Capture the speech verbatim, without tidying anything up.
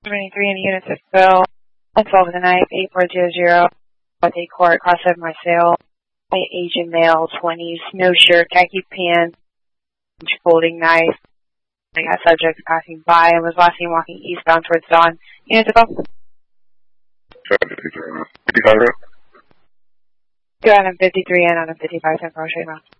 twenty-three in the units of Phil. twelve of the night, eight four zero zero. With a court, cross over Marcel. Asian male, twenties, no shirt, khaki pants, folding knife. I got subjects passing by and was last seen walking eastbound towards dawn. Units of Phil. fifty-five. Go ahead on fifty-three and on a fifty-five, ten, I'll show you around.